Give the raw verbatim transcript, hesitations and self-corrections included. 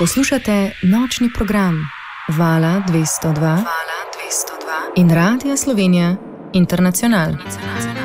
Poslušate nočni program Vala dvesto dva in Radia Slovenija Internacional.